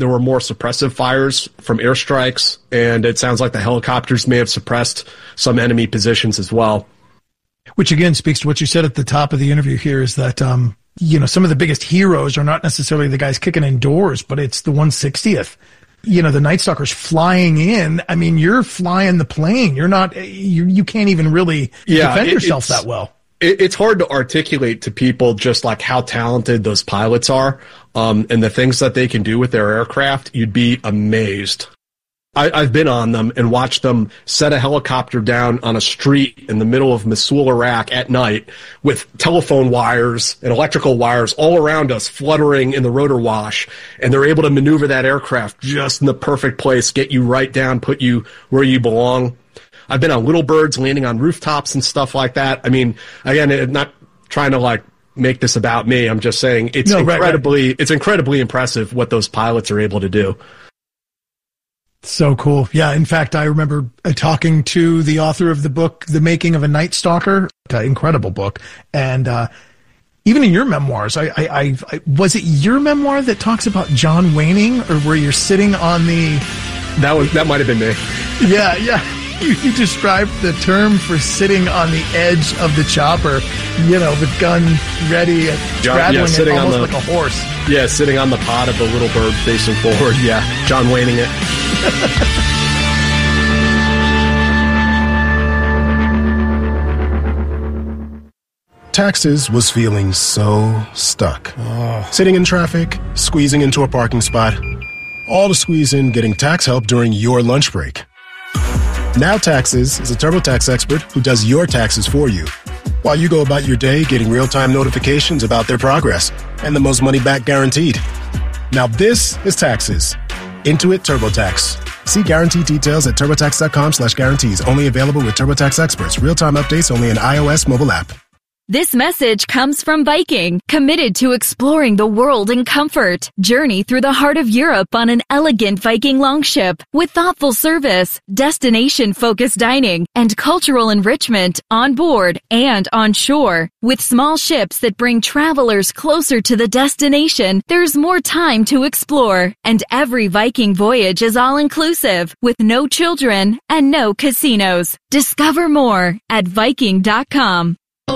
there were more suppressive fires from airstrikes, and it sounds like the helicopters may have suppressed some enemy positions as well. Which again speaks to what you said at the top of the interview here, is that, some of the biggest heroes are not necessarily the guys kicking in doors, but it's the 160th. The Night Stalkers flying in. I mean, you're flying the plane. You're not, you can't even really defend yourself that well. It's hard to articulate to people just like how talented those pilots are, and the things that they can do with their aircraft. You'd be amazed. I've been on them and watched them set a helicopter down on a street in the middle of Mosul, Iraq at night with telephone wires and electrical wires all around us fluttering in the rotor wash. And they're able to maneuver that aircraft just in the perfect place, get you right down, put you where you belong. I've been on little birds landing on rooftops and stuff like that. I mean, again, I'm not trying to make this about me. I'm just saying it's incredibly impressive what those pilots are able to do. So cool. Yeah. In fact, I remember talking to the author of the book, The Making of a Night Stalker, incredible book. And, even in your memoirs, I was it your memoir that talks about John Waning, or where you're sitting on that might've been me. Yeah. Yeah. You described the term for sitting on the edge of the chopper, with gun ready, straddling it almost like a horse. Yeah, sitting on the pod of the little bird facing forward. Yeah, John Waning it. Taxes was feeling so stuck. Sitting in traffic, squeezing into a parking spot, all to squeeze in getting tax help during your lunch break. Now Taxes is a TurboTax expert who does your taxes for you, while you go about your day getting real-time notifications about their progress and the most money back guaranteed. Now this is Taxes. Intuit TurboTax. See guarantee details at turbotax.com/guarantees. Only available with TurboTax experts. Real-time updates only in iOS mobile app. This message comes from Viking, committed to exploring the world in comfort. Journey through the heart of Europe on an elegant Viking longship with thoughtful service, destination-focused dining, and cultural enrichment on board and on shore. With small ships that bring travelers closer to the destination, there's more time to explore. And every Viking voyage is all-inclusive, with no children and no casinos. Discover more at Viking.com.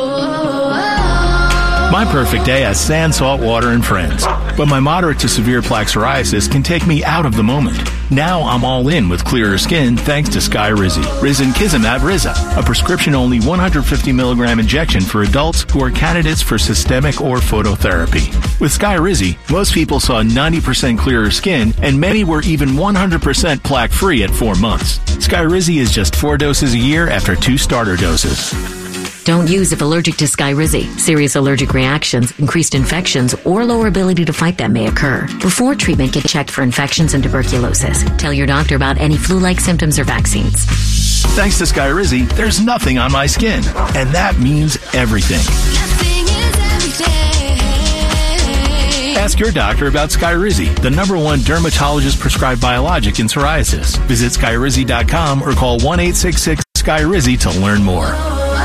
My perfect day has sand, salt water, and friends. But my moderate to severe plaque psoriasis can take me out of the moment. Now I'm all in with clearer skin thanks to Skyrizi. Risankizumab Riza, a prescription-only 150 milligram injection for adults who are candidates for systemic or phototherapy. With Skyrizi, most people saw 90% clearer skin, and many were even 100% plaque-free at 4 months. Skyrizi is just 4 doses a year after 2 starter doses. Don't use if allergic to Skyrizi. Serious allergic reactions, increased infections, or lower ability to fight them may occur. Before treatment, get checked for infections and tuberculosis. Tell your doctor about any flu-like symptoms or vaccines. Thanks to Skyrizi, there's nothing on my skin. And that means everything. Nothing is everything. Ask your doctor about Skyrizi, the #1 dermatologist-prescribed biologic in psoriasis. Visit Skyrizi.com or call 1-866-SKYRIZI to learn more.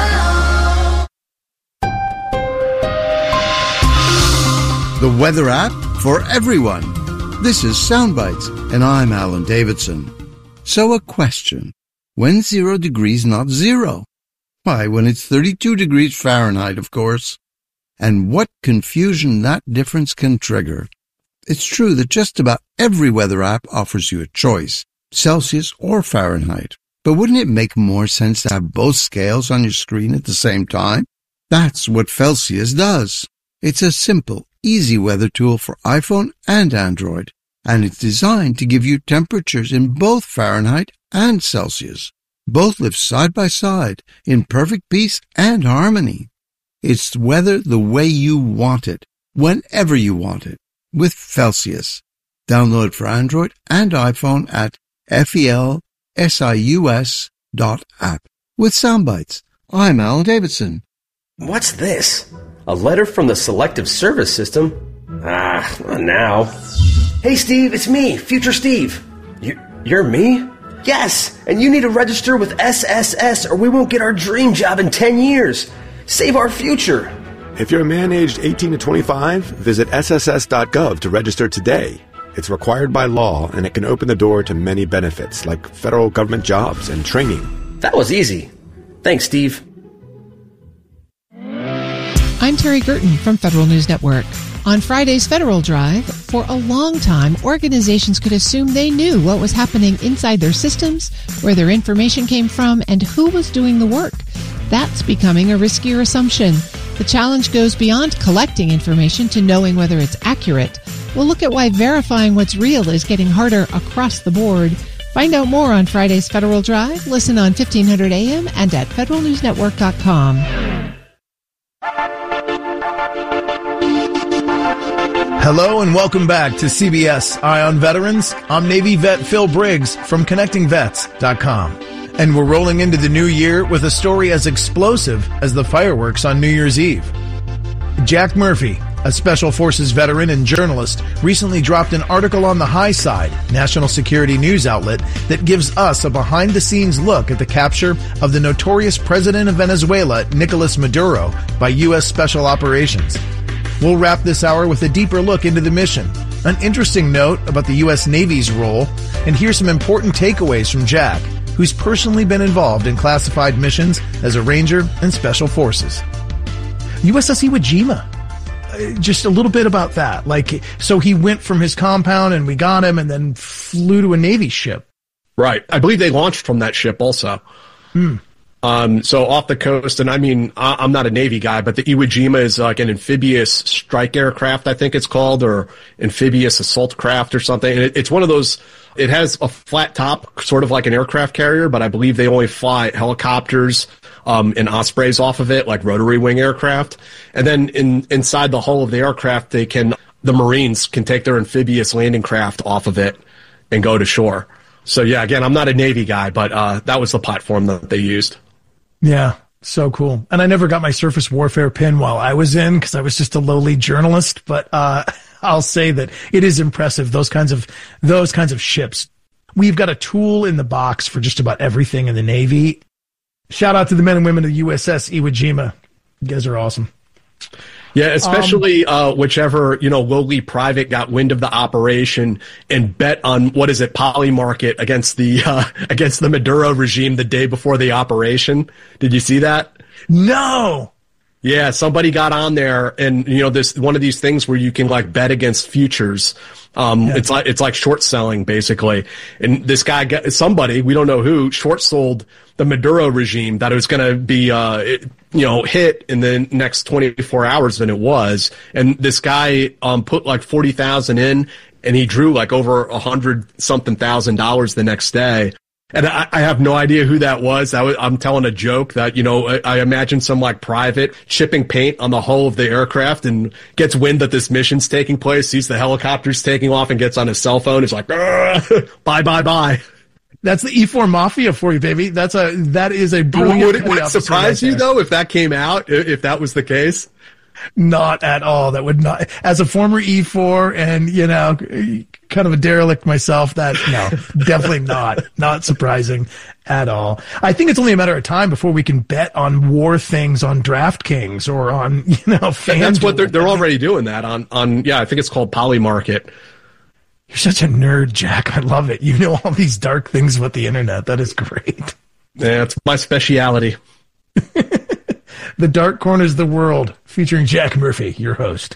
The weather app for everyone. This is Soundbites, and I'm Alan Davidson. So a question. When's 0 degrees not 0? Why, when it's 32 degrees Fahrenheit, of course. And what confusion that difference can trigger. It's true that just about every weather app offers you a choice, Celsius or Fahrenheit. But wouldn't it make more sense to have both scales on your screen at the same time? That's what Celsius does. It's a simple, easy weather tool for iPhone and Android, and it's designed to give you temperatures in both Fahrenheit and Celsius. Both live side by side in perfect peace and harmony. It's weather the way you want it, whenever you want it, with Celsius. Download for Android and iPhone at felsius.app. With Soundbites, I'm Alan Davidson. What's this? A letter from the Selective Service System? Not now. Hey, Steve, it's me, Future Steve. You're me? Yes, and you need to register with SSS or we won't get our dream job in 10 years. Save our future. If you're a man aged 18 to 25, visit sss.gov to register today. It's required by law, and it can open the door to many benefits, like federal government jobs and training. That was easy. Thanks, Steve. I'm Terry Gerton from Federal News Network. On Friday's Federal Drive, for a long time, organizations could assume they knew what was happening inside their systems, where their information came from, and who was doing the work. That's becoming a riskier assumption. The challenge goes beyond collecting information to knowing whether it's accurate. We'll look at why verifying what's real is getting harder across the board. Find out more on Friday's Federal Drive. Listen on 1500 AM and at federalnewsnetwork.com. Hello and welcome back to CBS Eye on Veterans. I'm Navy vet Phil Briggs from ConnectingVets.com. And we're rolling into the new year with a story as explosive as the fireworks on New Year's Eve. Jack Murphy, a Special Forces veteran and journalist, recently dropped an article on The High Side, national security news outlet, that gives us a behind-the-scenes look at the capture of the notorious president of Venezuela, Nicolas Maduro, by U.S. Special Operations. We'll wrap this hour with a deeper look into the mission, an interesting note about the U.S. Navy's role, and hear some important takeaways from Jack, who's personally been involved in classified missions as a Ranger and Special Forces. USS Iwo Jima. Just a little bit about that. So he went from his compound and we got him and then flew to a Navy ship. Right. I believe they launched from that ship also. So off the coast, and I mean, I'm not a Navy guy, but the Iwo Jima is like an amphibious strike aircraft, I think it's called, or amphibious assault craft or something. And it's one of those, it has a flat top, sort of like an aircraft carrier, but I believe they only fly helicopters and Ospreys off of it, like rotary wing aircraft. And then inside the hull of the aircraft, the Marines can take their amphibious landing craft off of it and go to shore. So yeah, again, I'm not a Navy guy, but that was the platform that they used. Yeah, so cool. And I never got my surface warfare pin while I was in because I was just a lowly journalist, but I'll say that it is impressive, those kinds of ships. We've got a tool in the box for just about everything in the Navy. Shout out to the men and women of the USS Iwo Jima. You guys are awesome. Yeah, especially whichever, lowly private got wind of the operation and bet on, Polymarket against the Maduro regime the day before the operation. Did you see that? No. Yeah, somebody got on there and, this one of these things where you can bet against futures. It's like short selling basically. And this guy somebody, we don't know who, short sold the Maduro regime that it was going to be, hit in the next 24 hours than it was. And this guy, put 40,000 in and he drew over $100-something thousand the next day. And I have no idea who that was. I'm telling a joke that, I imagine some private chipping paint on the hull of the aircraft and gets wind that this mission's taking place, sees the helicopters taking off and gets on his cell phone. It's like, bye. That's the E4 Mafia for you, baby. that is a brilliant. Would it surprise you though if that came out, if that was the case? Not at all. That would not, as a former E4 and, kind of a derelict myself, definitely not surprising at all. I think it's only a matter of time before we can bet on war things on DraftKings or on, FanDuel. That's what they're already doing that on, I think it's called Polymarket. You're such a nerd, Jack. I love it. You know all these dark things about the internet. That is great. Yeah, it's my speciality. The Dark Corners of the World, featuring Jack Murphy, your host.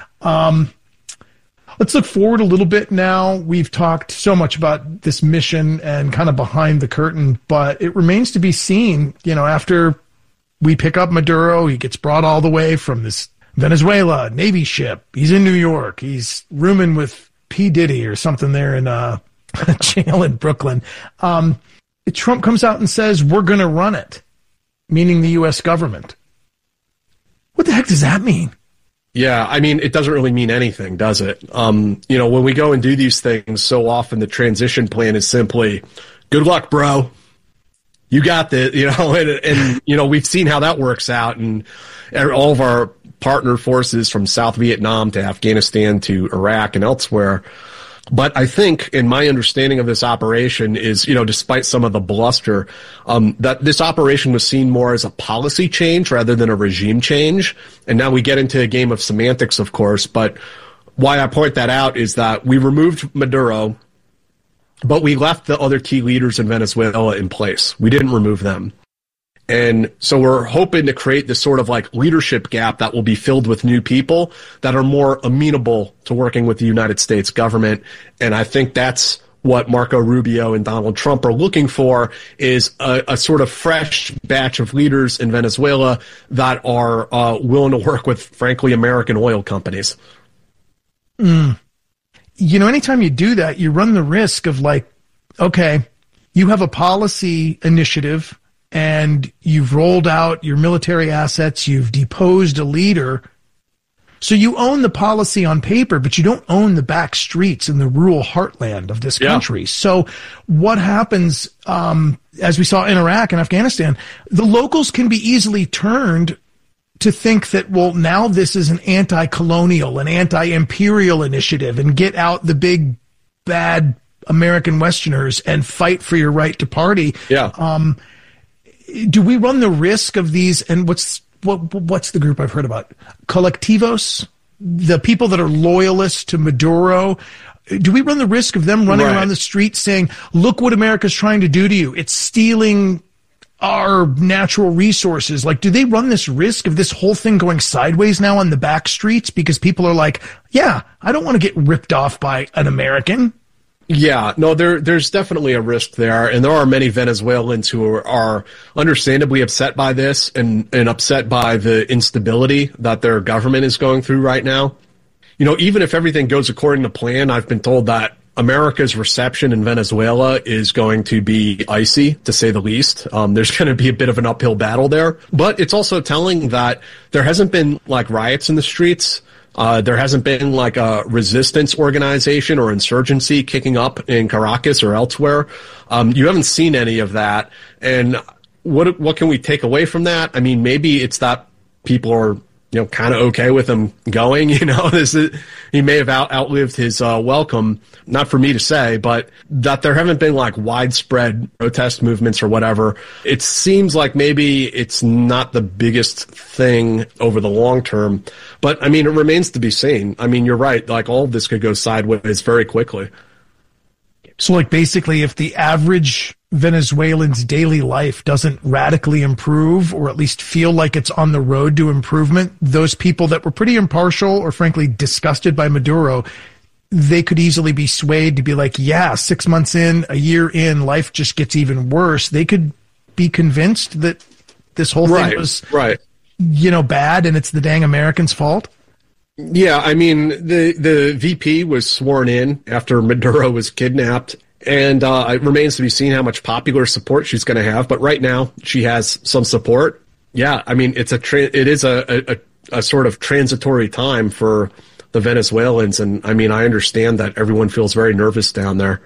Let's look forward a little bit now. We've talked so much about this mission and kind of behind the curtain, but it remains to be seen, after we pick up Maduro, he gets brought all the way from this Venezuela Navy ship. He's in New York. He's rooming with P. Diddy or something there in a jail in Brooklyn. Trump comes out and says, we're going to run it, meaning the U.S. government. What the heck does that mean? Yeah, I mean, it doesn't really mean anything, does it? When we go and do these things, so often the transition plan is simply, good luck, bro. You got this, and we've seen how that works out, and all of our partner forces from South Vietnam to Afghanistan to Iraq and elsewhere. But I think, in my understanding of this operation is, despite some of the bluster, that this operation was seen more as a policy change rather than a regime change. And now we get into a game of semantics, of course, but why I point that out is that we removed Maduro, but we left the other key leaders in Venezuela in place. We didn't remove them. And so we're hoping to create this sort of like leadership gap that will be filled with new people that are more amenable to working with the United States government. And I think that's what Marco Rubio and Donald Trump are looking for, is a sort of fresh batch of leaders in Venezuela that are willing to work with, frankly, American oil companies. You know, anytime you do that, you run the risk of like, okay, you have a policy initiative and you've rolled out your military assets, you've deposed a leader. So you own the policy on paper, but you don't own the back streets in the rural heartland of this country. So what happens, as we saw in Iraq and Afghanistan, the locals can be easily turned to think that, well, now this is an anti-colonial, an anti-imperial initiative, and get out the big, bad American Westerners and fight for your right to party. Yeah. Do we run the risk of these, and what's the group I've heard about? Colectivos, the people that are loyalists to Maduro. Do we run the risk of them running around the streets saying, look what America's trying to do to you? It's stealing our natural resources. Like, do they run this risk of this whole thing going sideways now on the back streets because people are like, yeah, I don't want to get ripped off by an American? Yeah, no, there's definitely a risk there, and there are many Venezuelans who are understandably upset by this and upset by the instability that their government is going through right now. You know, even if everything goes according to plan, I've been told that America's reception in Venezuela is going to be icy, to say the least. There's going to be a bit of an uphill battle there, but it's also telling that there hasn't been like riots in the streets. There hasn't been like a resistance organization or insurgency kicking up in Caracas or elsewhere. You haven't seen any of that. And what can we take away from that? I mean, maybe it's that people are, you know, kind of okay with him going, you know, he may have outlived his welcome. Not for me to say, but that there haven't been like widespread protest movements or whatever. It seems like maybe it's not the biggest thing over the long term, but I mean, it remains to be seen. I mean, you're right. Like all of this could go sideways very quickly. So like basically if the average Venezuelan's daily life doesn't radically improve, or at least feel like it's on the road to improvement, those people that were pretty impartial or frankly disgusted by Maduro, they could easily be swayed to be like, yeah, 6 months in, a year in, life just gets even worse. They could be convinced that this whole thing was, you know, bad and it's the dang Americans' fault. Yeah, I mean, the VP was sworn in after Maduro was kidnapped, and it remains to be seen how much popular support she's going to have. But right now, she has some support. Yeah, I mean, it is a sort of transitory time for the Venezuelans, and I mean, I understand that everyone feels very nervous down there.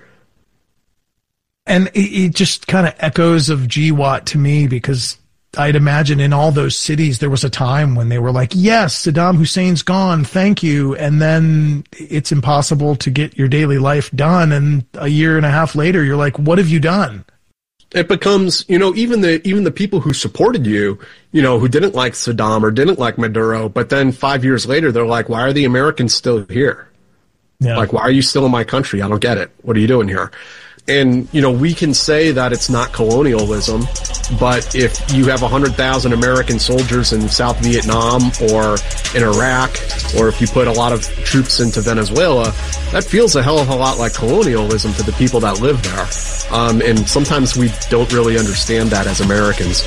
And it just kind of echoes of GWAT to me, because I'd imagine in all those cities there was a time when they were like, yes, Saddam Hussein's gone, thank you, and then it's impossible to get your daily life done, and a year and a half later you're like, what have you done? It becomes, you know, even the people who supported you, you know, who didn't like Saddam or didn't like Maduro, but then 5 years later they're like, why are the Americans still here? Yeah. Like, why are you still in my country? I don't get it. What are you doing here? And, you know, we can say that it's not colonialism, but if you have 100,000 American soldiers in South Vietnam or in Iraq, or if you put a lot of troops into Venezuela, that feels a hell of a lot like colonialism to the people that live there. And sometimes we don't really understand that as Americans.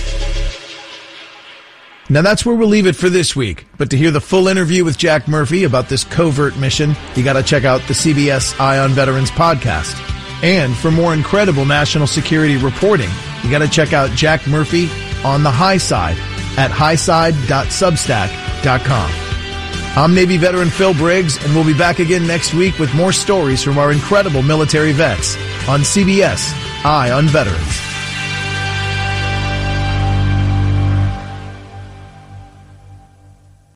Now that's where we'll leave it for this week. But to hear the full interview with Jack Murphy about this covert mission, you got to check out the CBS Eye on Veterans podcast. And for more incredible national security reporting, you got to check out Jack Murphy on the High Side at highside.substack.com. I'm Navy veteran Phil Briggs, and we'll be back again next week with more stories from our incredible military vets on CBS Eye on Veterans.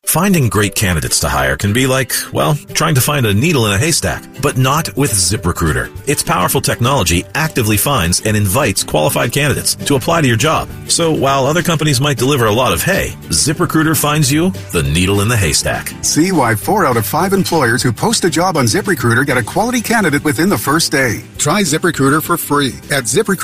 Finding great candidates to hire can be like, well, trying to find a needle in a haystack, but not with ZipRecruiter. Its powerful technology actively finds and invites qualified candidates to apply to your job. So while other companies might deliver a lot of hay, ZipRecruiter finds you the needle in the haystack. See why 4 out of 5 employers who post a job on ZipRecruiter get a quality candidate within the first day. Try ZipRecruiter for free at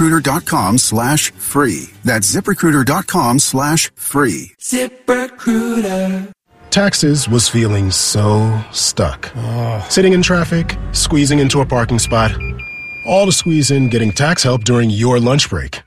ZipRecruiter.com/free. That's ZipRecruiter.com/free. ZipRecruiter. Taxes was feeling so stuck. Sitting in traffic, squeezing into a parking spot, all to squeeze in getting tax help during your lunch break.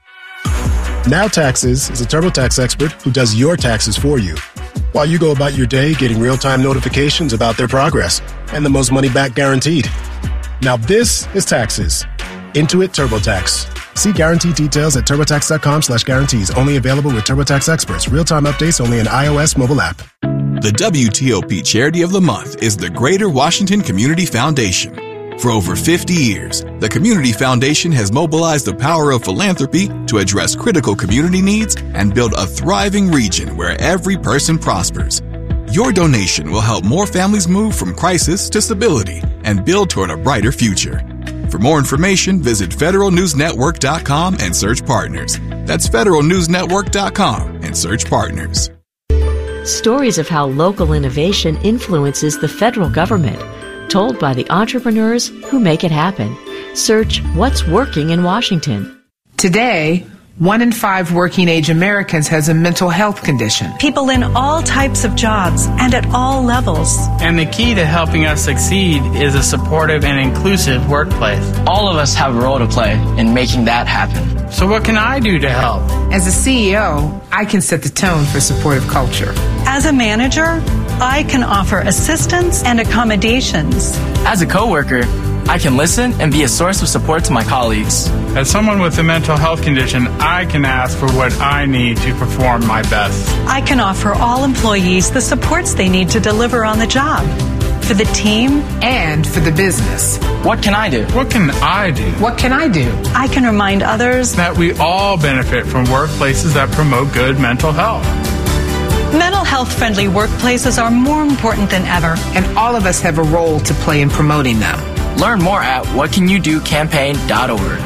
Now Taxes is a TurboTax expert who does your taxes for you, while you go about your day getting real-time notifications about their progress and the most money back guaranteed. Now this is Taxes. Intuit TurboTax. See guarantee details at TurboTax.com/guarantees. Only available with TurboTax experts. Real-time updates only in iOS mobile app. The WTOP Charity of the Month is the Greater Washington Community Foundation. For over 50 years, the Community Foundation has mobilized the power of philanthropy to address critical community needs and build a thriving region where every person prospers. Your donation will help more families move from crisis to stability and build toward a brighter future. For more information, visit federalnewsnetwork.com and search partners. That's federalnewsnetwork.com and search partners. Stories of how local innovation influences the federal government, told by the entrepreneurs who make it happen. Search What's Working in Washington. Today, 1 in 5 working-age Americans has a mental health condition. People in all types of jobs and at all levels. And the key to helping us succeed is a supportive and inclusive workplace. All of us have a role to play in making that happen. So what can I do to help? As a CEO, I can set the tone for supportive culture. As a manager, I can offer assistance and accommodations. As a coworker, I can listen and be a source of support to my colleagues. As someone with a mental health condition, I can ask for what I need to perform my best. I can offer all employees the supports they need to deliver on the job. For the team and for the business. What can I do? What can I do? What can I do? I can remind others that we all benefit from workplaces that promote good mental health. Mental health-friendly workplaces are more important than ever. And all of us have a role to play in promoting them. Learn more at whatcanyoudocampaign.org.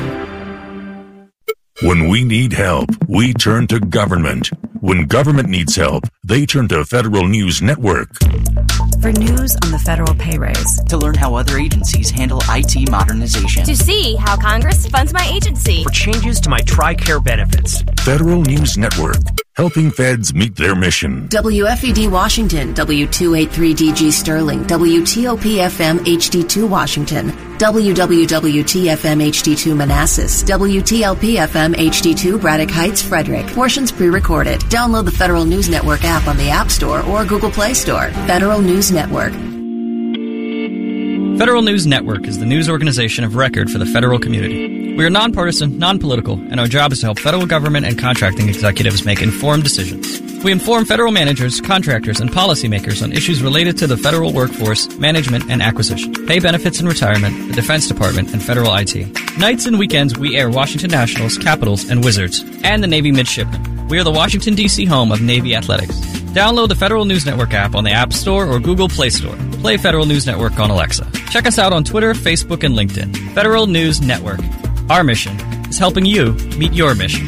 When we need help, we turn to government. When government needs help, they turn to Federal News Network. For news on the federal pay raise. To learn how other agencies handle IT modernization. To see how Congress funds my agency. For changes to my TRICARE benefits. Federal News Network, helping feds meet their mission. WFED Washington, W283DG Sterling, WTOP-FM HD2 Washington, WWWT-FM HD2 Manassas, WTLP-FM HD2 Braddock Heights, Frederick. Portions pre-recorded. Download the Federal News Network app on the App Store or Google Play Store. Federal News Network. Federal News Network is the news organization of record for the federal community. We are nonpartisan, non-political, and our job is to help federal government and contracting executives make informed decisions. We inform federal managers, contractors, and policymakers on issues related to the federal workforce, management, and acquisition, pay benefits and retirement, the Defense Department, and federal IT. Nights and weekends, we air Washington Nationals, Capitals, and Wizards, and the Navy Midshipmen. We are the Washington, D.C. home of Navy Athletics. Download the Federal News Network app on the App Store or Google Play Store. Play Federal News Network on Alexa. Check us out on Twitter, Facebook, and LinkedIn. Federal News Network. Our mission is helping you meet your mission.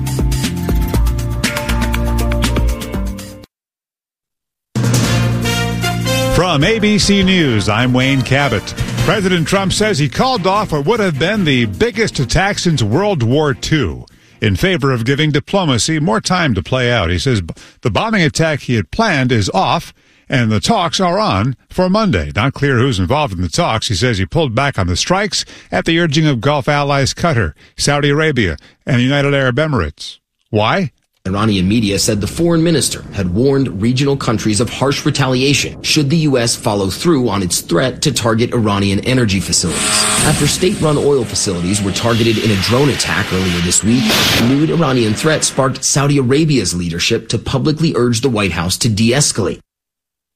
From ABC News, I'm Wayne Cabot. President Trump says he called off what would have been the biggest attack since World War II in favor of giving diplomacy more time to play out. He says the bombing attack he had planned is off, and the talks are on for Monday. Not clear who's involved in the talks. He says he pulled back on the strikes at the urging of Gulf allies Qatar, Saudi Arabia, and the United Arab Emirates. Why? Iranian media said the foreign minister had warned regional countries of harsh retaliation should the U.S. follow through on its threat to target Iranian energy facilities. After state-run oil facilities were targeted in a drone attack earlier this week, the new Iranian threat sparked Saudi Arabia's leadership to publicly urge the White House to de-escalate.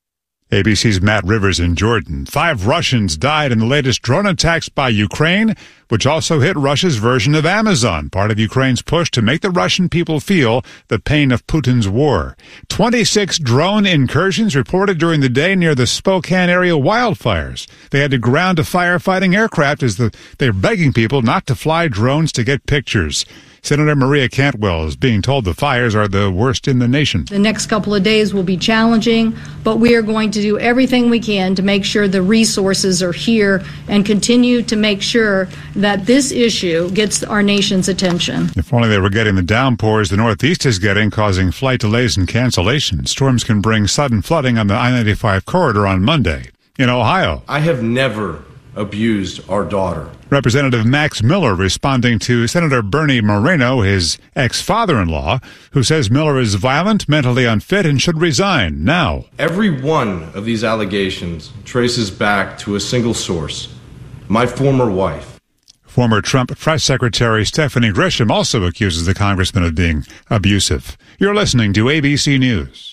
ABC's Matt Rivers in Jordan. 5 Russians died in the latest drone attacks by Ukraine, which also hit Russia's version of Amazon, part of Ukraine's push to make the Russian people feel the pain of Putin's war. 26 drone incursions reported during the day near the Spokane area wildfires. They had to ground a firefighting aircraft as they're begging people not to fly drones to get pictures. Senator Maria Cantwell is being told the fires are the worst in the nation. The next couple of days will be challenging, but we are going to do everything we can to make sure the resources are here and continue to make sure that this issue gets our nation's attention. If only they were getting the downpours the Northeast is getting, causing flight delays and cancellations. Storms can bring sudden flooding on the I-95 corridor on Monday. In Ohio, I have never abused our daughter. Representative Max Miller responding to Senator Bernie Moreno, his ex-father-in-law, who says Miller is violent, mentally unfit, and should resign now. Every one of these allegations traces back to a single source, my former wife. Former Trump press secretary Stephanie Grisham also accuses the congressman of being abusive. You're listening to ABC News.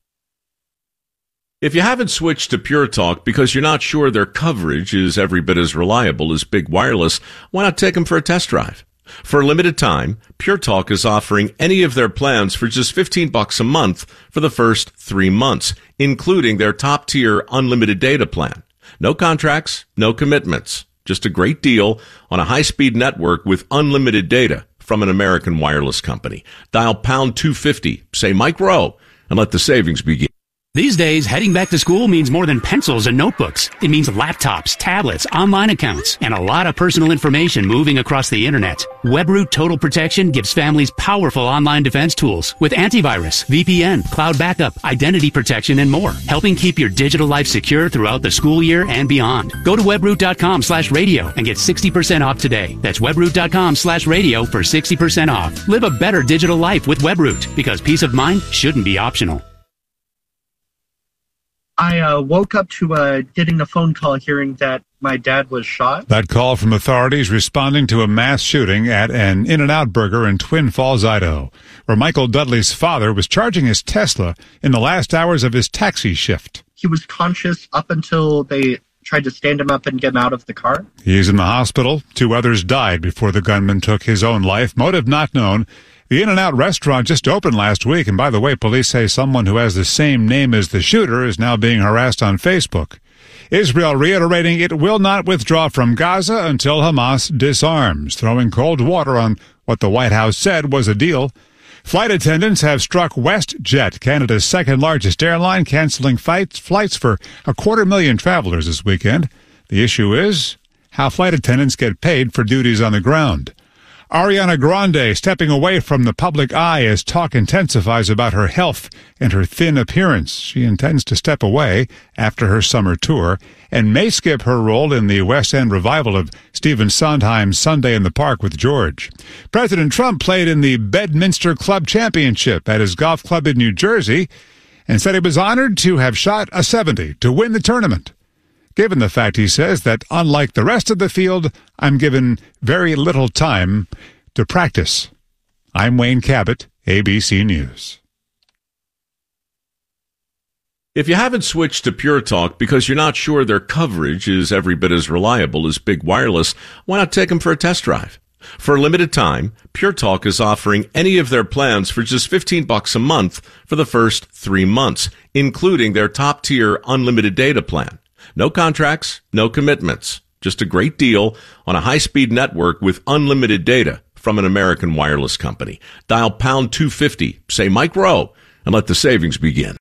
If you haven't switched to Pure Talk because you're not sure their coverage is every bit as reliable as Big Wireless, why not take them for a test drive? For a limited time, Pure Talk is offering any of their plans for just $15 a month for the first 3 months, including their top-tier unlimited data plan. No contracts, no commitments. Just a great deal on a high-speed network with unlimited data from an American wireless company. Dial pound 250, say Mike Rowe, and let the savings begin. These days, heading back to school means more than pencils and notebooks. It means laptops, tablets, online accounts, and a lot of personal information moving across the internet. WebRoot Total Protection gives families powerful online defense tools with antivirus, VPN, cloud backup, identity protection, and more, helping keep your digital life secure throughout the school year and beyond. Go to webroot.com/radio and get 60% off today. That's webroot.com/radio for 60% off. Live a better digital life with WebRoot, because peace of mind shouldn't be optional. I woke up to getting a phone call hearing that my dad was shot. That call from authorities responding to a mass shooting at an In-N-Out Burger in Twin Falls, Idaho, where Michael Dudley's father was charging his Tesla in the last hours of his taxi shift. He was conscious up until they tried to stand him up and get him out of the car. He's in the hospital. 2 others died before the gunman took his own life. Motive not known. The In-N-Out restaurant just opened last week, and by the way, police say someone who has the same name as the shooter is now being harassed on Facebook. Israel reiterating it will not withdraw from Gaza until Hamas disarms, throwing cold water on what the White House said was a deal. Flight attendants have struck WestJet, Canada's second-largest airline, canceling flights for 250,000 travelers this weekend. The issue is how flight attendants get paid for duties on the ground. Ariana Grande stepping away from the public eye as talk intensifies about her health and her thin appearance. She intends to step away after her summer tour and may skip her role in the West End revival of Stephen Sondheim's Sunday in the Park with George. President Trump played in the Bedminster Club Championship at his golf club in New Jersey and said he was honored to have shot a 70 to win the tournament. Given the fact, he says, that unlike the rest of the field, I'm given very little time to practice. I'm Wayne Cabot, ABC News. If you haven't switched to Pure Talk because you're not sure their coverage is every bit as reliable as Big Wireless, why not take them for a test drive? For a limited time, Pure Talk is offering any of their plans for just $15 a month for the first 3 months, including their top-tier unlimited data plan. No contracts, no commitments. Just a great deal on a high-speed network with unlimited data from an American wireless company. Dial pound 250, say Mike Rowe, and let the savings begin.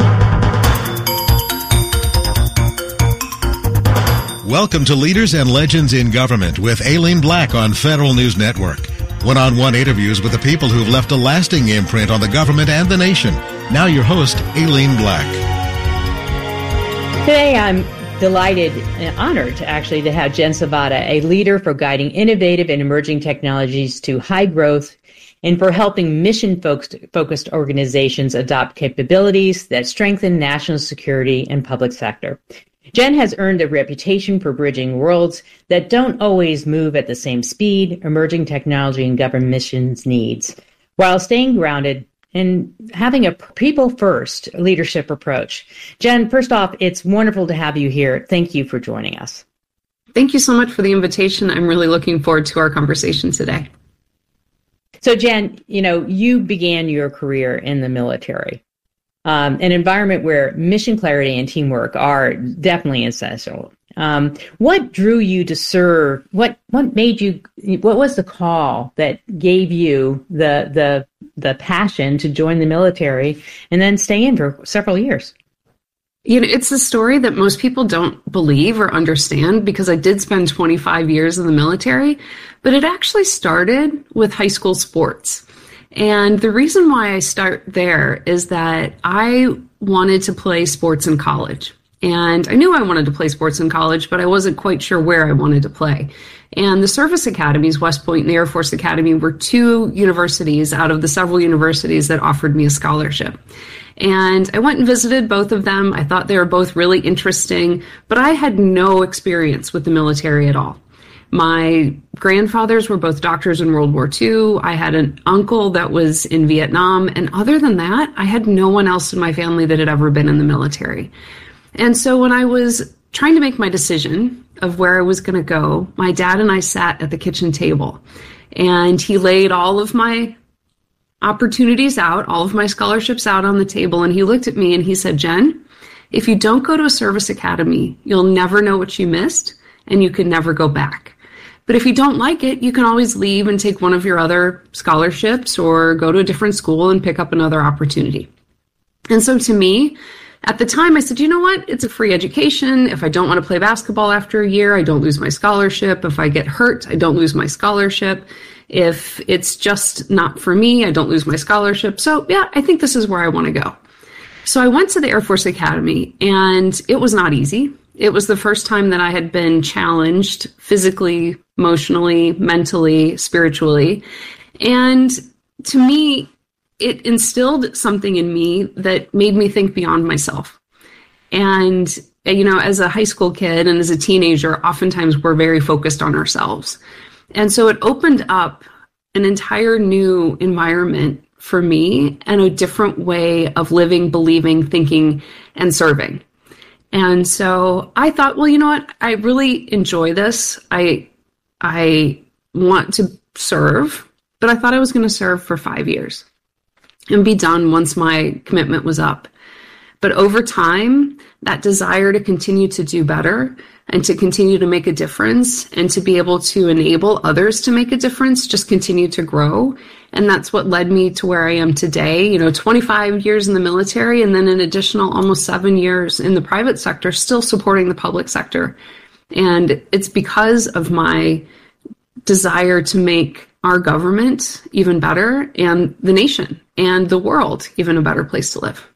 Welcome to Leaders and Legends in Government with Aileen Black on Federal News Network. One-on-one interviews with the people who've left a lasting imprint on the government and the nation. Now your host, Aileen Black. Today, I'm delighted and honored to have Jen Savada, a leader for guiding innovative and emerging technologies to high growth and for helping mission-focused organizations adopt capabilities that strengthen national security and public sector. Jen has earned a reputation for bridging worlds that don't always move at the same speed emerging technology and government missions needs, while staying grounded and having a people-first leadership approach. Jen, first off, it's wonderful to have you here. Thank you for joining us. Thank you so much for the invitation. I'm really looking forward to our conversation today. So, Jen, you began your career in the military, an environment where mission clarity and teamwork are definitely essential. What drew you to serve? What made you? What was the call that gave you the passion to join the military and then stay in for several years? It's a story that most people don't believe or understand, because I did spend 25 years in the military, but it actually started with high school sports. And the reason why I start there is that I wanted to play sports in college. And I knew I wanted to play sports in college, but I wasn't quite sure where I wanted to play. And the service academies, West Point and the Air Force Academy, were two universities out of the several universities that offered me a scholarship. And I went and visited both of them. I thought they were both really interesting, but I had no experience with the military at all. My grandfathers were both doctors in World War II. I had an uncle that was in Vietnam. And other than that, I had no one else in my family that had ever been in the military. And so when I was trying to make my decision of where I was going to go, my dad and I sat at the kitchen table, and he laid all of my opportunities out, all of my scholarships out on the table. And he looked at me and he said, Jen, if you don't go to a service academy, you'll never know what you missed, and you can never go back. But if you don't like it, you can always leave and take one of your other scholarships or go to a different school and pick up another opportunity. And so to me, at the time, I said, you know what? It's a free education. If I don't want to play basketball after a year, I don't lose my scholarship. If I get hurt, I don't lose my scholarship. If it's just not for me, I don't lose my scholarship. So yeah, I think this is where I want to go. So I went to the Air Force Academy, and it was not easy. It was the first time that I had been challenged physically, emotionally, mentally, spiritually. And to me, it instilled something in me that made me think beyond myself. And, as a high school kid and as a teenager, oftentimes we're very focused on ourselves. And so it opened up an entire new environment for me and a different way of living, believing, thinking, and serving. And so I thought, well, you know what? I really enjoy this. I want to serve, but I thought I was going to serve for 5 years and be done once my commitment was up. But over time, that desire to continue to do better and to continue to make a difference and to be able to enable others to make a difference just continued to grow. And that's what led me to where I am today, 25 years in the military and then an additional almost 7 years in the private sector, still supporting the public sector. And it's because of my desire to make our government even better and the nation and the world even a better place to live.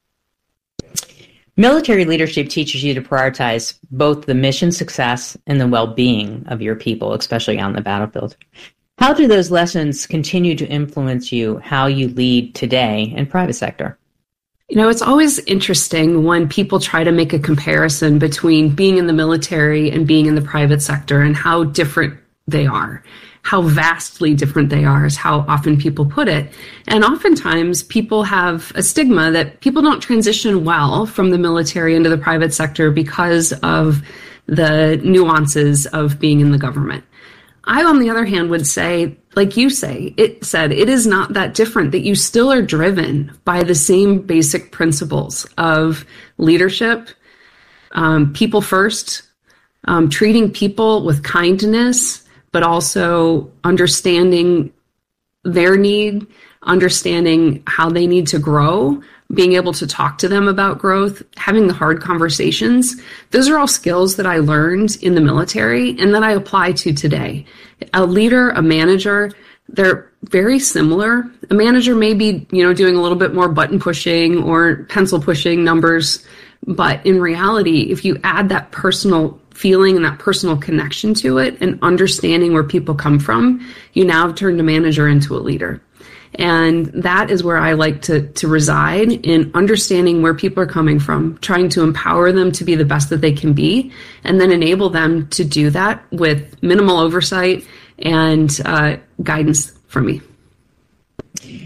Military leadership teaches you to prioritize both the mission success and the well-being of your people, especially on the battlefield. How do those lessons continue to influence you, how you lead today in private sector? It's always interesting when people try to make a comparison between being in the military and being in the private sector and how different they are. How vastly different they are is how often people put it. And oftentimes people have a stigma that people don't transition well from the military into the private sector because of the nuances of being in the government. I, on the other hand, would say, like you say, it is not that different, that you still are driven by the same basic principles of leadership, people first, treating people with kindness, but also understanding their need, understanding how they need to grow, being able to talk to them about growth, having the hard conversations. Those are all skills that I learned in the military and that I apply to today. A leader, a manager, they're very similar. A manager may be, doing a little bit more button pushing or pencil pushing numbers, but in reality, if you add that personal feeling and that personal connection to it and understanding where people come from, you now have turned a manager into a leader. And that is where I like to reside, in understanding where people are coming from, trying to empower them to be the best that they can be, and then enable them to do that with minimal oversight and guidance from me.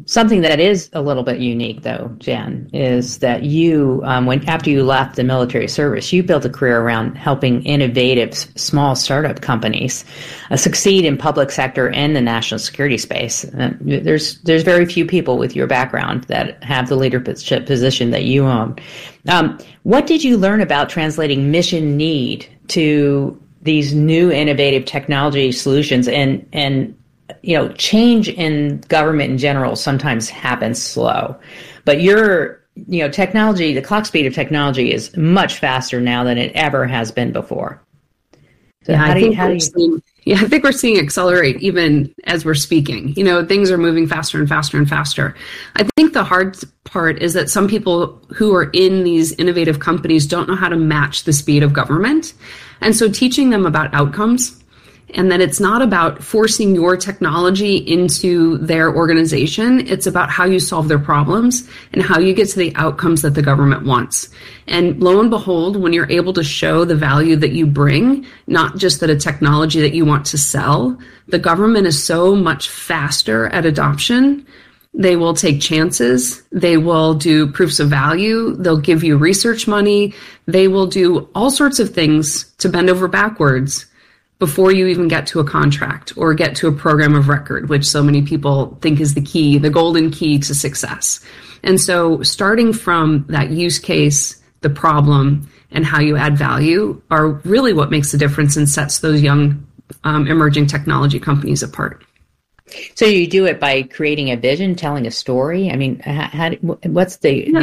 Something that is a little bit unique, though, Jen, is that you, after you left the military service, you built a career around helping innovative small startup companies succeed in public sector and the national security space. There's very few people with your background that have the leadership position that you own. What did you learn about translating mission need to these new innovative technology solutions? And change in government in general sometimes happens slow, but technology, the clock speed of technology is much faster now than it ever has been before. So I think we're seeing accelerate even as we're speaking. Things are moving faster and faster and faster. I think the hard part is that some people who are in these innovative companies don't know how to match the speed of government. And so teaching them about outcomes, and that it's not about forcing your technology into their organization. It's about how you solve their problems and how you get to the outcomes that the government wants. And lo and behold, when you're able to show the value that you bring, not just that a technology that you want to sell, the government is so much faster at adoption. They will take chances. They will do proofs of value. They'll give you research money. They will do all sorts of things to bend over backwards before you even get to a contract or get to a program of record, which so many people think is the key, the golden key to success. And so starting from that use case, the problem, and how you add value are really what makes the difference and sets those young emerging technology companies apart. So you do it by creating a vision, telling a story? I mean, that was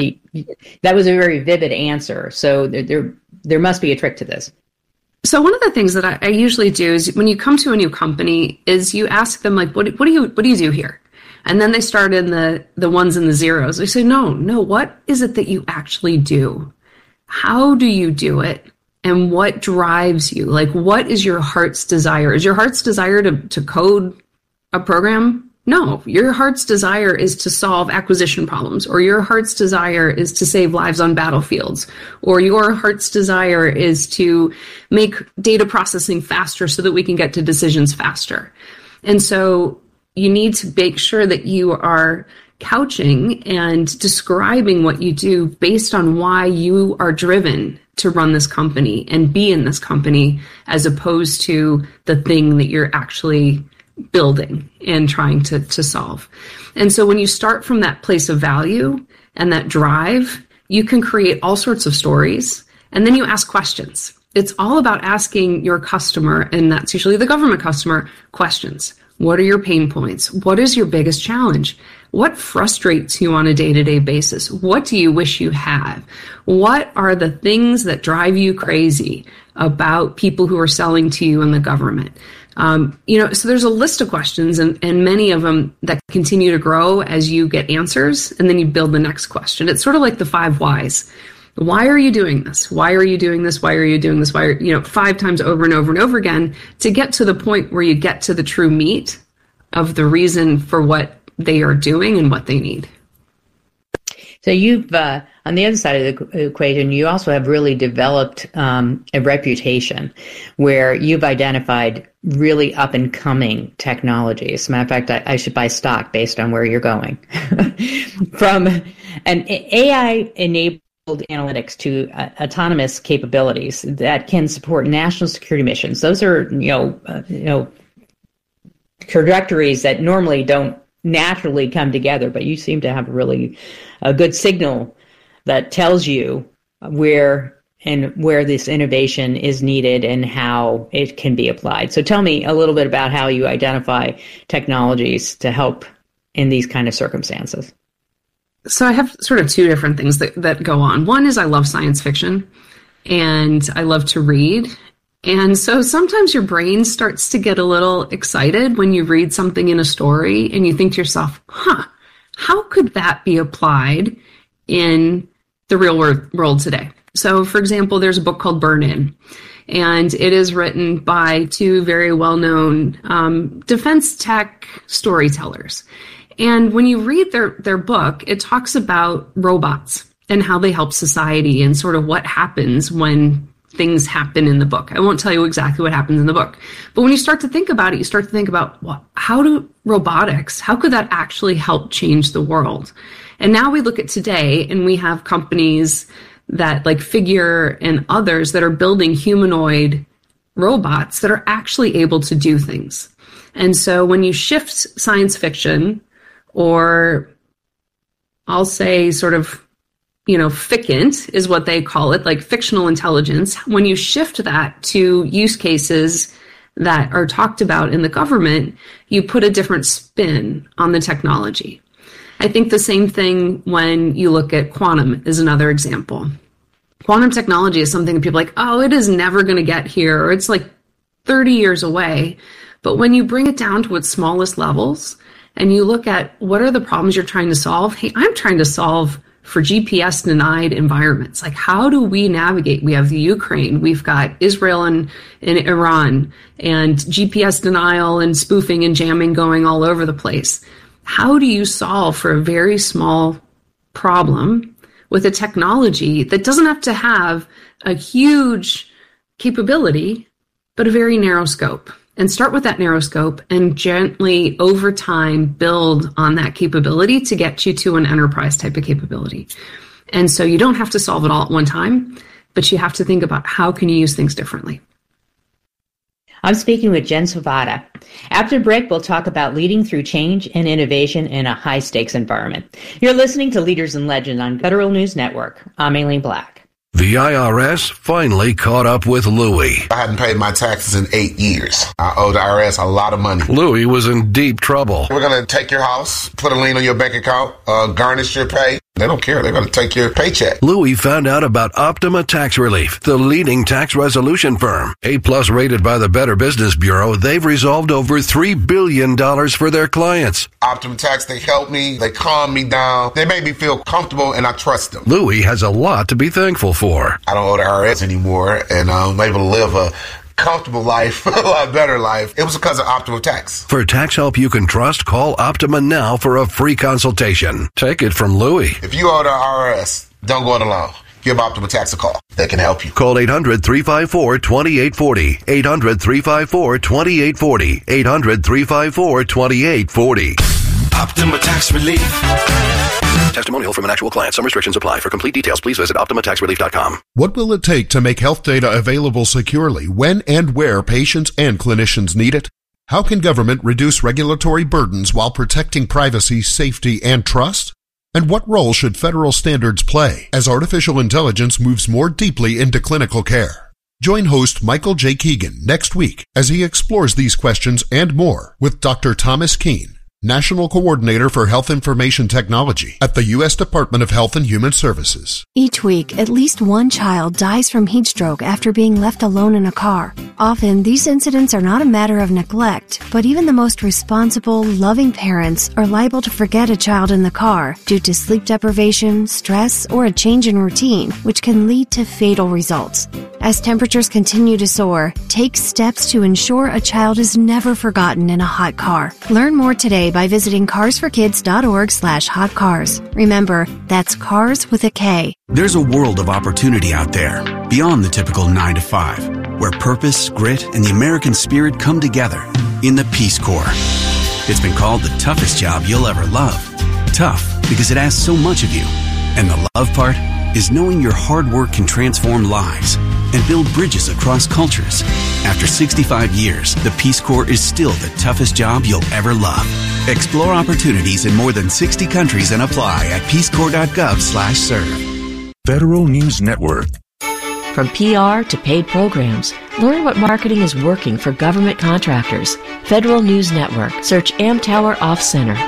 a very vivid answer. So there must be a trick to this. So one of the things that I usually do is when you come to a new company is you ask them, like, what do you do here? And then they start in the ones and the zeros. They say, no, what is it that you actually do? How do you do it? And what drives you? Like, what is your heart's desire? Is your heart's desire to code a program? No, your heart's desire is to solve acquisition problems, or your heart's desire is to save lives on battlefields, or your heart's desire is to make data processing faster so that we can get to decisions faster. And so you need to make sure that you are couching and describing what you do based on why you are driven to run this company and be in this company, as opposed to the thing that you're actually building and trying to solve. And so when you start from that place of value and that drive, you can create all sorts of stories, and then you ask questions. It's all about asking your customer, and that's usually the government customer, questions. What are your pain points? What is your biggest challenge? What frustrates you on a day-to-day basis? What do you wish you had? What are the things that drive you crazy about people who are selling to you in the government? So there's a list of questions, and many of them that continue to grow as you get answers, and then you build the next question. It's sort of like the 5 whys. Why are you doing this? Why are you doing this? Why are you doing this? 5 times over and over and over again, to get to the point where you get to the true meat of the reason for what they are doing and what they need. So you've, on the other side of the equation, you also have really developed a reputation where you've identified really up-and-coming technologies. As a matter of fact, I should buy stock based on where you're going. From an AI-enabled analytics to autonomous capabilities that can support national security missions. Those are, trajectories that normally don't naturally come together, but you seem to have really a good signal that tells you where this innovation is needed and how it can be applied. So tell me a little bit about how you identify technologies to help in these kind of circumstances. So I have sort of 2 different things that go on. One is I love science fiction and I love to read. And so sometimes your brain starts to get a little excited when you read something in a story and you think to yourself, how could that be applied in the real world today? So, for example, there's a book called Burn In, and it is written by 2 very well-known defense tech storytellers. And when you read their book, it talks about robots and how they help society and sort of what happens when things happen in the book. I won't tell you exactly what happens in the book, but when you start to think about it, you start to think about, well, how could that actually help change the world? And now we look at today, and we have companies that like Figure and others that are building humanoid robots that are actually able to do things. And so when you shift science fiction, or I'll say sort of, ficant is what they call it, like fictional intelligence, when you shift that to use cases that are talked about in the government, you put a different spin on the technology. I think the same thing when you look at quantum is another example. Quantum technology is something that people are like, oh, it is never going to get here, or it's like 30 years away. But when you bring it down to its smallest levels and you look at what are the problems you're trying to solve, hey, I'm trying to solve for GPS denied environments. Like, how do we navigate? We have the Ukraine, we've got Israel and Iran, and GPS denial and spoofing and jamming going all over the place. How do you solve for a very small problem with a technology that doesn't have to have a huge capability, but a very narrow scope? And start with that narrow scope and gently over time build on that capability to get you to an enterprise type of capability. And so you don't have to solve it all at one time, but you have to think about how can you use things differently. I'm speaking with Jen Savada. After the break, we'll talk about leading through change and innovation in a high-stakes environment. You're listening to Leaders and Legends on Federal News Network. I'm Aileen Black. The IRS finally caught up with Louie. I hadn't paid my taxes in 8 years. I owed the IRS a lot of money. Louie was in deep trouble. We're going to take your house, put a lien on your bank account, garnish your pay. They don't care. They're going to take your paycheck. Louie found out about Optima Tax Relief, the leading tax resolution firm. A+ rated by the Better Business Bureau, they've resolved over $3 billion for their clients. Optima Tax, they help me. They calm me down. They make me feel comfortable, and I trust them. Louie has a lot to be thankful for. I don't owe the IRS anymore, and I'm able to live a comfortable life, a lot better life. It was because of Optima Tax. For tax help you can trust, call Optima now for a free consultation. Take it from Louie. If you owe the IRS, don't go it alone. Give Optima Tax a call. They can help you. Call 800-354-2840. 800-354-2840. 800-354-2840. Optima Tax Relief. Testimonial from an actual client. Some restrictions apply. For complete details, please visit OptimaTaxRelief.com. What will it take to make health data available securely when and where patients and clinicians need it? How can government reduce regulatory burdens while protecting privacy, safety, and trust? And what role should federal standards play as artificial intelligence moves more deeply into clinical care? Join host Michael J. Keegan next week as he explores these questions and more with Dr. Thomas Keene, National Coordinator for Health Information Technology at the U.S. Department of Health and Human Services. Each week, at least one child dies from heat stroke after being left alone in a car. Often, these incidents are not a matter of neglect, but even the most responsible, loving parents are liable to forget a child in the car due to sleep deprivation, stress, or a change in routine, which can lead to fatal results. As temperatures continue to soar, take steps to ensure a child is never forgotten in a hot car. Learn more today by visiting carsforkids.org/hotcars. Remember, that's cars with a K. There's a world of opportunity out there, beyond the typical 9 to 5, where purpose, grit, and the American spirit come together in the Peace Corps. It's been called the toughest job you'll ever love. Tough because it asks so much of you. And the love part is knowing your hard work can transform lives and build bridges across cultures. After 65 years, the Peace Corps is still the toughest job you'll ever love. Explore opportunities in more than 60 countries and apply at peacecorps.gov/serve. Federal News Network. From PR to paid programs, learn what marketing is working for government contractors. Federal News Network. Search Amtower Off Center.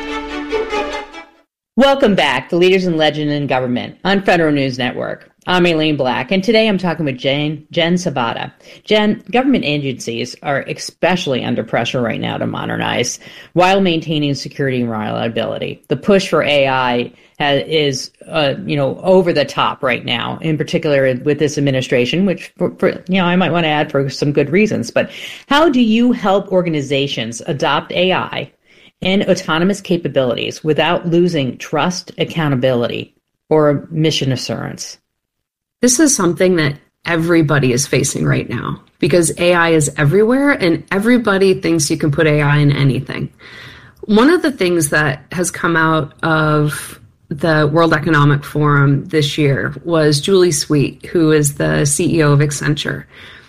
Welcome back to Leaders and Legends in Government on Federal News Network. I'm Aileen Black, and today I'm talking with Jen Savada. Jen, government agencies are especially under pressure right now to modernize while maintaining security and reliability. The push for AI is over the top right now, in particular with this administration, which I might want to add for some good reasons. But how do you help organizations adopt AI and autonomous capabilities without losing trust, accountability, or mission assurance? This is something that everybody is facing right now, because AI is everywhere and everybody thinks you can put AI in anything. One of the things that has come out of the World Economic Forum this year was Julie Sweet, who is the CEO of Accenture.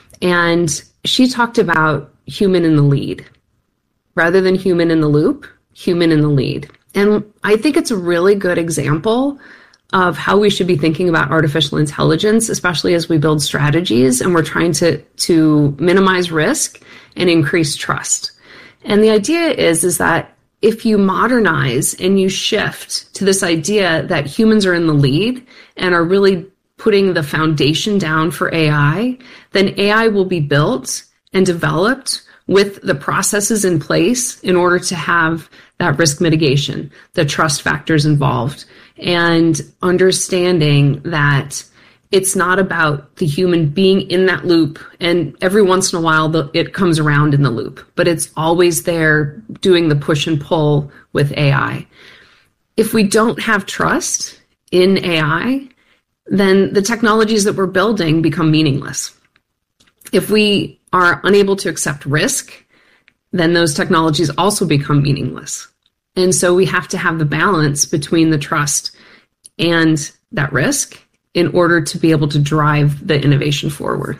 And she talked about human in the lead. Rather than human in the loop, human in the lead. And I think it's a really good example of how we should be thinking about artificial intelligence, especially as we build strategies and we're trying to minimize risk and increase trust. And the idea is that if you modernize and you shift to this idea that humans are in the lead and are really putting the foundation down for AI, then AI will be built and developed with the processes in place in order to have that risk mitigation, the trust factors involved, and understanding that it's not about the human being in that loop, and every once in a while it comes around in the loop, but it's always there doing the push and pull with AI. If we don't have trust in AI, then the technologies that we're building become meaningless. If we are unable to accept risk, then those technologies also become meaningless. And so we have to have the balance between the trust and that risk in order to be able to drive the innovation forward.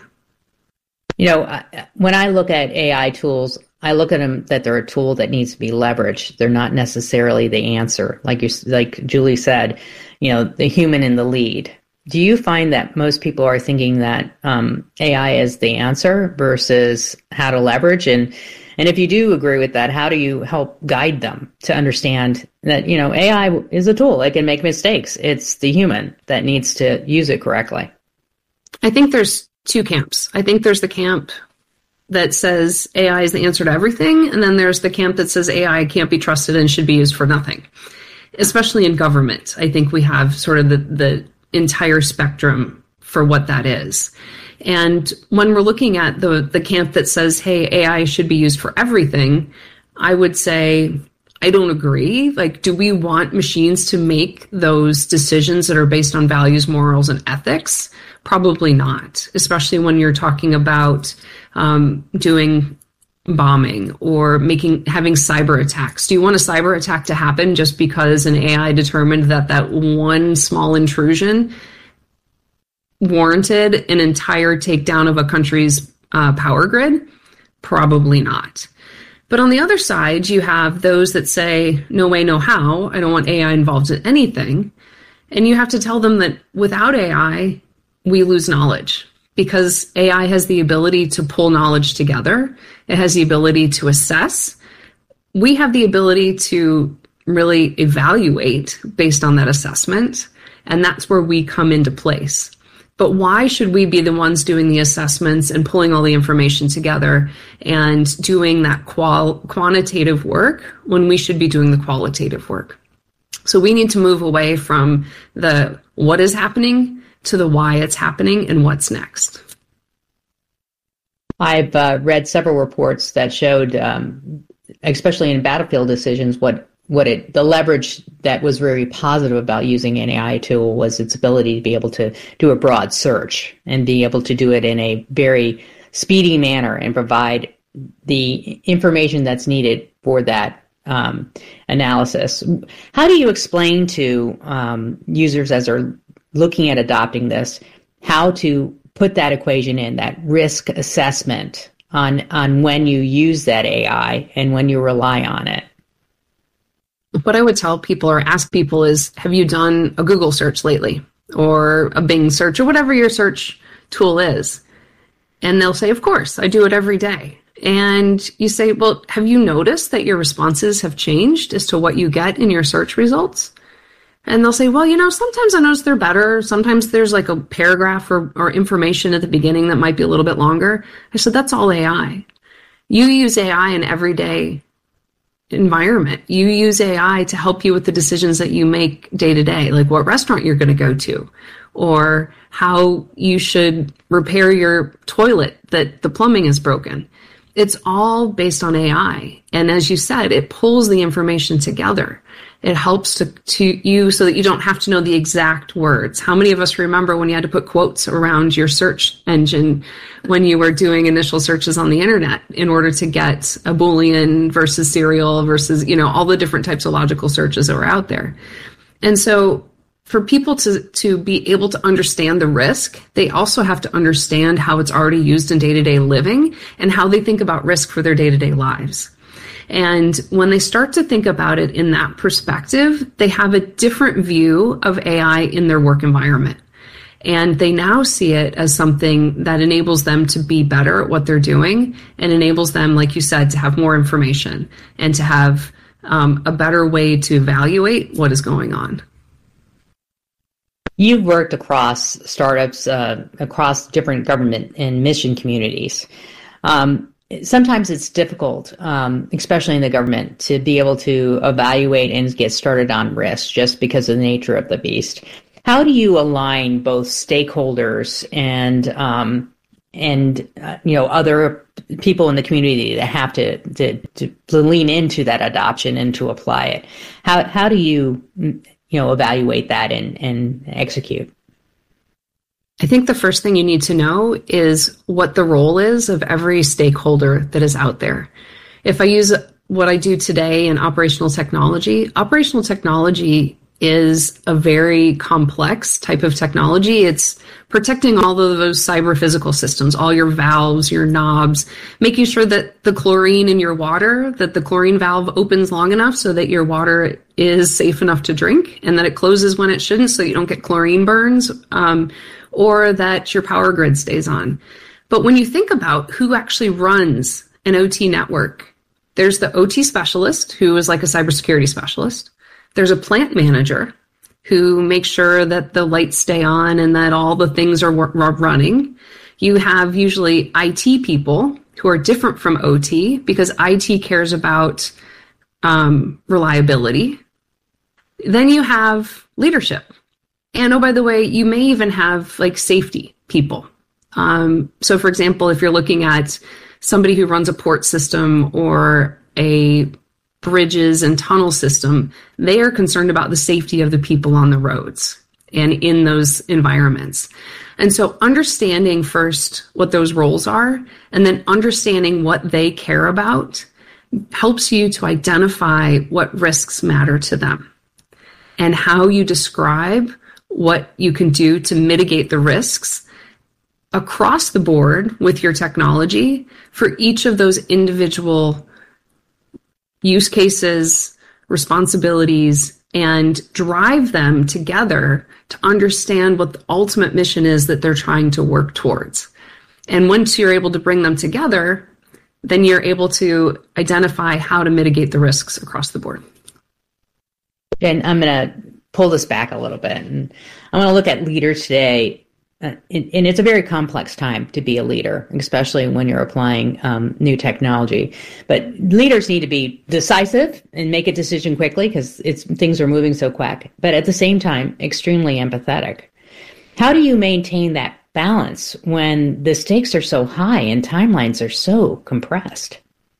You know, when I look at AI tools, I look at them that they're a tool that needs to be leveraged. They're not necessarily the answer. Like Julie said, you know, the human in the lead. Do you find that most people are thinking that AI is the answer versus how to leverage? And if you do agree with that, how do you help guide them to understand that, you know, AI is a tool. It can make mistakes. It's the human that needs to use it correctly. I think there's two camps. I think there's the camp that says AI is the answer to everything, and then there's the camp that says AI can't be trusted and should be used for nothing. Especially in government, I think we have sort of the entire spectrum for what that is. And when we're looking at the camp that says, hey, AI should be used for everything, I would say, I don't agree. Like, do we want machines to make those decisions that are based on values, morals, and ethics? Probably not, especially when you're talking about doing bombing or having cyber attacks. Do you want a cyber attack to happen just because an AI determined that one small intrusion warranted an entire takedown of a country's power grid? Probably not. But on the other side, you have those that say, no way, no how. I don't want AI involved in anything. And you have to tell them that without AI, we lose knowledge. Because AI has the ability to pull knowledge together. It has the ability to assess. We have the ability to really evaluate based on that assessment. And that's where we come into place. But why should we be the ones doing the assessments and pulling all the information together and doing that quantitative work when we should be doing the qualitative work? So we need to move away from the what is happening to the why it's happening and what's next. I've read several reports that showed, especially in battlefield decisions, the leverage that was very positive about using an AI tool was its ability to be able to do a broad search and be able to do it in a very speedy manner and provide the information that's needed for that analysis. How do you explain to users as they're looking at adopting this, how to put that equation in, that risk assessment on when you use that AI and when you rely on it? What I would tell people or ask people is, have you done a Google search lately or a Bing search or whatever your search tool is? And they'll say, of course, I do it every day. And you say, well, have you noticed that your responses have changed as to what you get in your search results? And they'll say, well, you know, sometimes I notice they're better. Sometimes there's like a paragraph or information at the beginning that might be a little bit longer. I said, that's all AI. You use AI in everyday environment. You use AI to help you with the decisions that you make day to day, like what restaurant you're going to go to, or how you should repair your toilet that the plumbing is broken. It's all based on AI. And as you said, it pulls the information together. It helps to you so that you don't have to know the exact words. How many of us remember when you had to put quotes around your search engine when you were doing initial searches on the internet in order to get a Boolean versus serial versus, all the different types of logical searches that were out there. And so for people to be able to understand the risk, they also have to understand how it's already used in day-to-day living and how they think about risk for their day-to-day lives. And when they start to think about it in that perspective, they have a different view of AI in their work environment. And they now see it as something that enables them to be better at what they're doing and enables them, like you said, to have more information and to have a better way to evaluate what is going on. You've worked across startups, across different government and mission communities. Sometimes it's difficult, especially in the government, to be able to evaluate and get started on risk just because of the nature of the beast. How do you align both stakeholders and other people in the community that have to lean into that adoption and to apply it? How do you evaluate that and execute? I think the first thing you need to know is what the role is of every stakeholder that is out there. If I use what I do today in operational technology is a very complex type of technology. It's protecting all of those cyber physical systems, all your valves, your knobs, making sure that the chlorine in your water, that the chlorine valve opens long enough so that your water is safe enough to drink and that it closes when it shouldn't so you don't get chlorine burns, or that your power grid stays on. But when you think about who actually runs an OT network, there's the OT specialist who is like a cybersecurity specialist. There's a plant manager who makes sure that the lights stay on and that all the things are running. You have usually IT people who are different from OT because IT cares about reliability. Then you have leadership. And oh, by the way, you may even have like safety people. So for example, if you're looking at somebody who runs a port system or a bridges and tunnel system, they are concerned about the safety of the people on the roads and in those environments. And so understanding first what those roles are and then understanding what they care about helps you to identify what risks matter to them and how you describe what you can do to mitigate the risks across the board with your technology for each of those individual use cases, responsibilities, and drive them together to understand what the ultimate mission is that they're trying to work towards. And once you're able to bring them together, then you're able to identify how to mitigate the risks across the board. And I'm going to pull this back a little bit, and I'm going to look at leaders today. And it's a very complex time to be a leader, especially when you're applying new technology. But leaders need to be decisive and make a decision quickly because things are moving so quick. But at the same time, extremely empathetic. How do you maintain that balance when the stakes are so high and timelines are so compressed?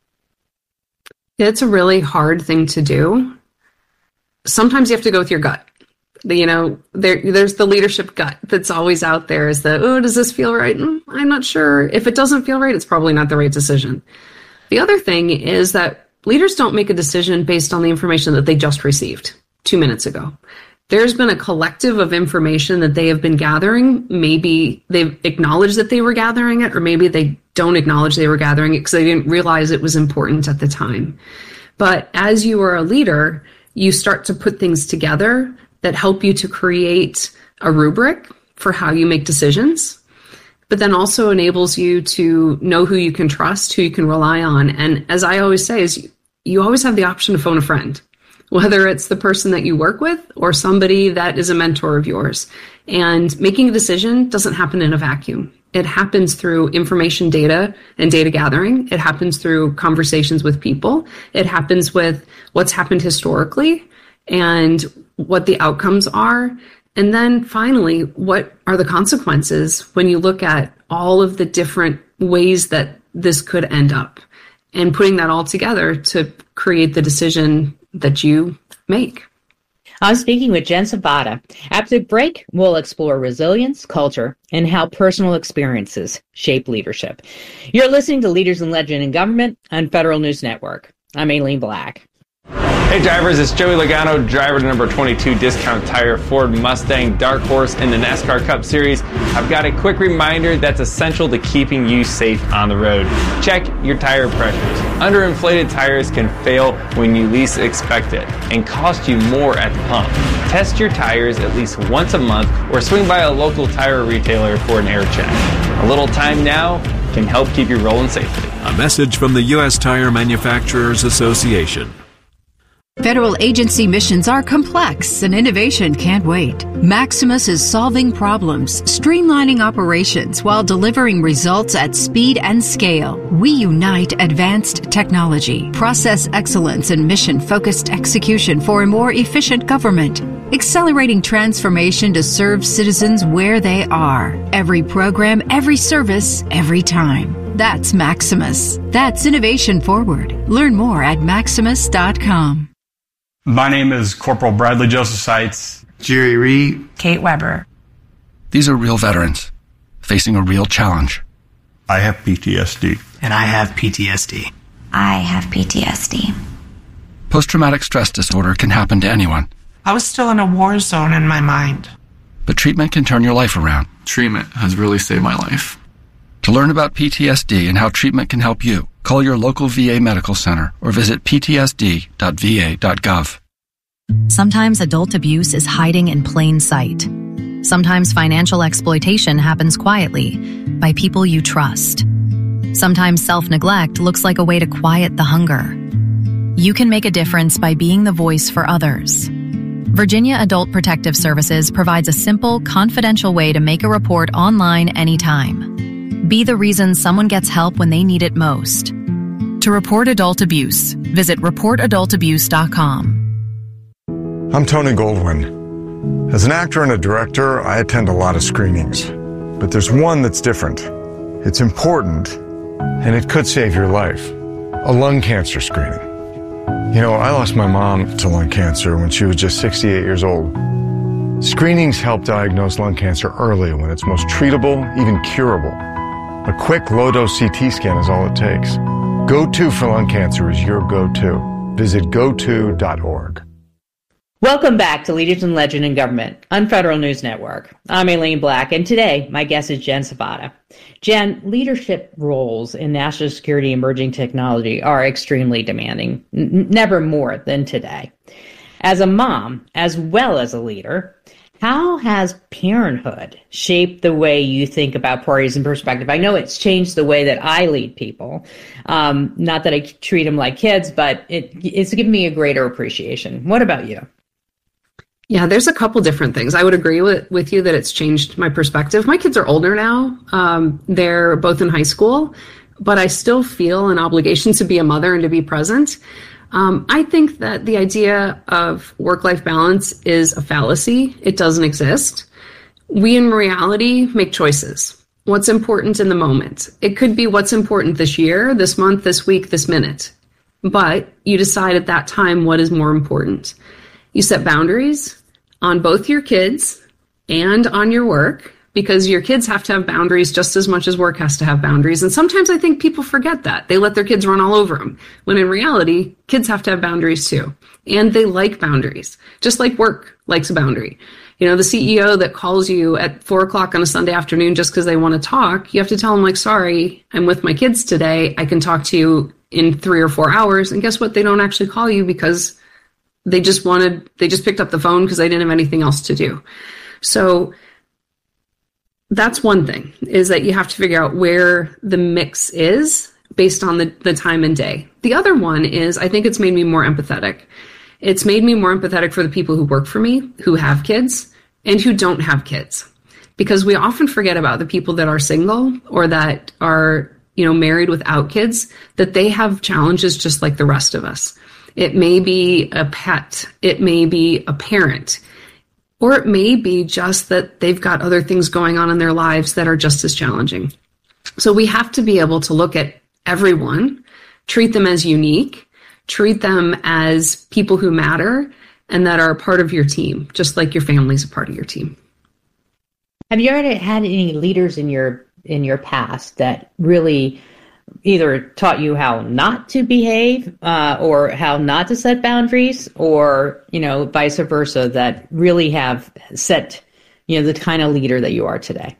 It's a really hard thing to do. Sometimes you have to go with your gut. There's the leadership gut that's always out there is that, does this feel right? I'm not sure. If it doesn't feel right, it's probably not the right decision. The other thing is that leaders don't make a decision based on the information that they just received 2 minutes ago. There's been a collective of information that they have been gathering. Maybe they've acknowledged that they were gathering it, or maybe they don't acknowledge they were gathering it because they didn't realize it was important at the time. But as you are a leader, you start to put things together that help you to create a rubric for how you make decisions, but then also enables you to know who you can trust, who you can rely on. And as I always say, is you always have the option to phone a friend, whether it's the person that you work with or somebody that is a mentor of yours. And making a decision doesn't happen in a vacuum. It happens through information, data, and data gathering. It happens through conversations with people. It happens with what's happened historically and what the outcomes are. And then finally, what are the consequences when you look at all of the different ways that this could end up, and putting that all together to create the decision that you make. I'm speaking with Jen Savada. After the break, we'll explore resilience, culture, and how personal experiences shape leadership. You're listening to Leaders in Legend in Government on Federal News Network. I'm Aileen Black. Hey drivers, it's Joey Logano, driver to number 22 Discount Tire Ford Mustang Dark Horse in the NASCAR Cup Series. I've got a quick reminder that's essential to keeping you safe on the road. Check your tire pressures. Underinflated tires can fail when you least expect it and cost you more at the pump. Test your tires at least once a month or swing by a local tire retailer for an air check. A little time now can help keep you rolling safely. A message from the U.S. Tire Manufacturers Association. Federal agency missions are complex and innovation can't wait. Maximus is solving problems, streamlining operations while delivering results at speed and scale. We unite advanced technology, process excellence, and mission-focused execution for a more efficient government. Accelerating transformation to serve citizens where they are. Every program, every service, every time. That's Maximus. That's innovation forward. Learn more at maximus.com. My name is Corporal Bradley Joseph Seitz. Jerry Reed. Kate Weber. These are real veterans facing a real challenge. I have PTSD. And I have PTSD. I have PTSD. Post-traumatic stress disorder can happen to anyone. I was still in a war zone in my mind. But treatment can turn your life around. Treatment has really saved my life. To learn about PTSD and how treatment can help you, call your local VA medical center or visit ptsd.va.gov. Sometimes adult abuse is hiding in plain sight. Sometimes financial exploitation happens quietly by people you trust. Sometimes self-neglect looks like a way to quiet the hunger. You can make a difference by being the voice for others. Virginia Adult Protective Services provides a simple, confidential way to make a report online anytime. Be the reason someone gets help when they need it most. To report adult abuse, visit reportadultabuse.com. I'm Tony Goldwyn. As an actor and a director, I attend a lot of screenings. But there's one that's different. It's important, and it could save your life. A lung cancer screening. You know, I lost my mom to lung cancer when she was just 68 years old. Screenings help diagnose lung cancer early when it's most treatable, even curable. A quick low-dose CT scan is all it takes. Go-To for lung cancer is your go-to. Visit goto.org. Welcome back to Leaders in Legend in Government on Federal News Network. I'm Aileen Black, and today my guest is Jen Savada. Jen, leadership roles in national security emerging technology are extremely demanding, never more than today. As a mom, as well as a leader, how has parenthood shaped the way you think about priorities and perspective? I know it's changed the way that I lead people. Not that I treat them like kids, but it's given me a greater appreciation. What about you? Yeah, there's a couple different things. I would agree with you that it's changed my perspective. My kids are older now. They're both in high school, but I still feel an obligation to be a mother and to be present. I think that the idea of work-life balance is a fallacy. It doesn't exist. We, in reality, make choices. What's important in the moment? It could be what's important this year, this month, this week, this minute. But you decide at that time what is more important. You set boundaries on both your kids and on your work, because your kids have to have boundaries just as much as work has to have boundaries. And sometimes I think people forget that. They let their kids run all over them, when in reality, kids have to have boundaries too. And they like boundaries, just like work likes a boundary. You know, the CEO that calls you at 4:00 on a Sunday afternoon just because they want to talk, you have to tell them, like, sorry, I'm with my kids today. I can talk to you in 3 or 4 hours. And guess what? They don't actually call you because they just picked up the phone because they didn't have anything else to do. So that's one thing, is that you have to figure out where the mix is based on the time and day. The other one is, I think it's made me more empathetic. It's made me more empathetic for the people who work for me, who have kids, and who don't have kids. Because we often forget about the people that are single or that are, married without kids, that they have challenges just like the rest of us. It may be a pet. It may be a parent. Or it may be just that they've got other things going on in their lives that are just as challenging. So we have to be able to look at everyone, treat them as unique, treat them as people who matter and that are a part of your team, just like your family's a part of your team. Have you ever had any leaders in your past that really either taught you how not to behave or how not to set boundaries, or, vice versa, that really have set, the kind of leader that you are today?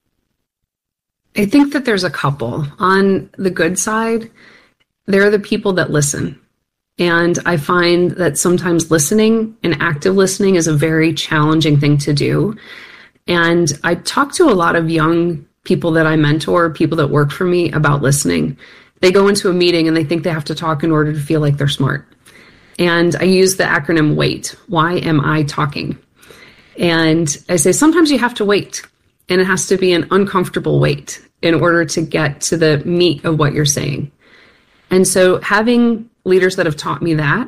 I think that there's a couple. On the good side, there are the people that listen. And I find that sometimes listening and active listening is a very challenging thing to do. And I talk to a lot of young people that I mentor, people that work for me, about listening. They go into a meeting and they think they have to talk in order to feel like they're smart. And I use the acronym WAIT. Why am I talking? And I say, sometimes you have to wait. And it has to be an uncomfortable wait in order to get to the meat of what you're saying. And so having leaders that have taught me that